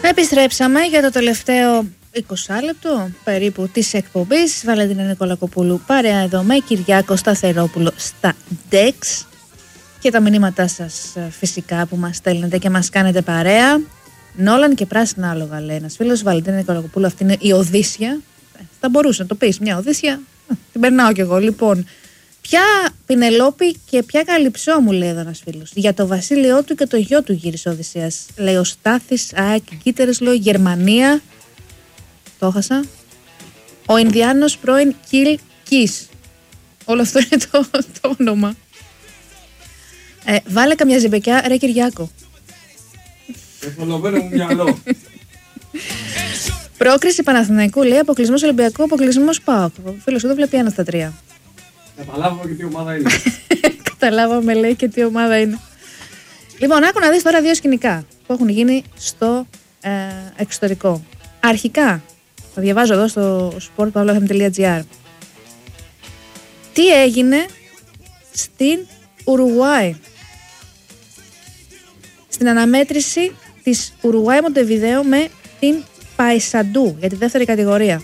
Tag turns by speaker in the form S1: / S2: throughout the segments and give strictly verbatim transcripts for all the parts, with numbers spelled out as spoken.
S1: Επιστρέψαμε για το τελευταίο είκοσι λεπτό περίπου της εκπομπής. Βαλεντίνα Νικολακοπούλου παρέα εδώ με Κυριάκο Σταθερόπουλο στα Dex. Και τα μηνύματά σας φυσικά που μας στέλνετε και μας κάνετε παρέα. Νόλαν και πράσινα άλογα, λέει ένας φίλος. Βαλεντίνα Νικολακοπούλου, αυτή είναι η Οδύσσια. Θα μπορούσε να το πεις, μια Οδύσσια. Την περνάω κι εγώ. Λοιπόν, ποια Πινελόπη και ποια Καλυψό, μου λέει εδώ ένας φίλος. Για το βασίλειό του και το γιο του γύρισε ο Οδυσσέας. Λέει ο Στάθης, ΑΕΚ, Κίτερες, λέω, Γερμανία. Το έχασα. Ο Ινδιάνος πρώην Κιλ Κις. Όλο αυτό είναι το, το όνομα. Ε, βάλε καμιά ζεμπεκιά, ρε Κυριάκο.
S2: Εθολωμένο μου μυαλό.
S1: Πρόκριση Παναθηναϊκού, λέει, αποκλεισμός Ολυμπιακού, αποκλεισμός ΠΑΟΚ. Φίλος εδώ βλέπει ένα στα τρία.
S2: Καταλάβαμε και τι ομάδα είναι.
S1: Καταλάβαμε, λέει, και τι ομάδα είναι. Λοιπόν, άκου να δεις τώρα δύο σκηνικά που έχουν γίνει στο ε, εξωτερικό. Αρχικά, θα διαβάζω εδώ στο σπορτ παύλα εφ εμ τελεία τζι άρ. Τι έγινε στην Ουρουγουάη. Στην αναμέτρηση της Ουρουγουάη Μοντεβιδέο με την Παϊσαντού για τη δεύτερη κατηγορία.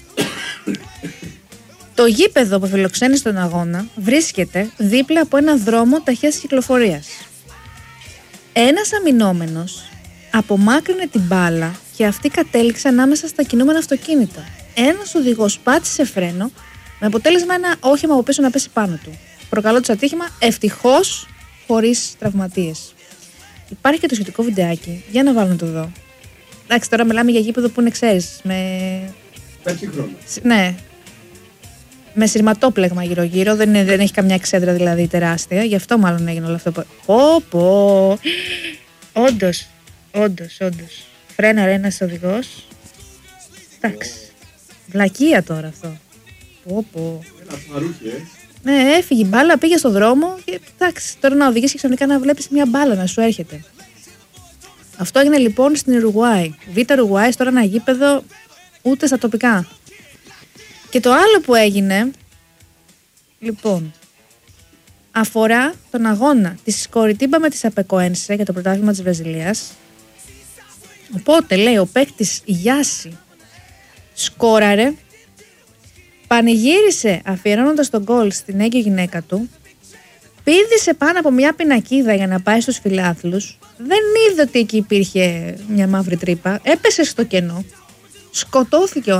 S1: Το γήπεδο που φιλοξένει στον αγώνα βρίσκεται δίπλα από ένα δρόμο ταχείας κυκλοφορίας. Ένας αμυνόμενος απομάκρυνε την μπάλα και αυτή κατέληξε ανάμεσα στα κινούμενα αυτοκίνητα. Ένας οδηγός πάτησε φρένο με αποτέλεσμα ένα όχημα από πίσω να πέσει πάνω του. Προκαλώντας ατύχημα, ευτυχώς χωρίς τραυματίες. Υπάρχει και το σχετικό βιντεάκι. Για να βάλω να το δω. Εντάξει, τώρα μιλάμε για γήπεδο που είναι, ξέρεις, με.
S2: Πέντε χρόνια.
S1: Ναι. Με σειρματόπλεγμα γύρω-γύρω. Δεν, είναι, δεν έχει καμιά εξέδρα δηλαδή τεράστια. Γι' αυτό μάλλον έγινε όλο αυτό. Πω, πω. Όντως. Όντως, όντως. Φρέναρε ένας οδηγός. Εντάξει. Βλακεία τώρα αυτό. Πω, πω.
S2: Ένα σμαρούχι, ε.
S1: Ναι, έφυγε η μπάλα, πήγε στο δρόμο και εντάξει, τώρα να οδηγείς και ξαφνικά να βλέπεις μια μπάλα να σου έρχεται. Αυτό έγινε λοιπόν στην Ουρουγουάη. Β' Ουρουγουάη, τώρα ένα γήπεδο ούτε στα τοπικά. Και το άλλο που έγινε, λοιπόν, αφορά τον αγώνα της Κοριτίμπα με τη Σαπεκοένσε για το πρωτάθλημα της Βραζιλίας. Οπότε, λέει, ο παίκτης Γιάση σκόραρε, πανηγύρισε αφιερώνοντας τον γκολ στην έγκυο γυναίκα του, πήδησε πάνω από μια πινακίδα για να πάει στους φιλάθλους, δεν είδε ότι εκεί υπήρχε μια μαύρη τρύπα, έπεσε στο κενό, σκοτώθηκε ο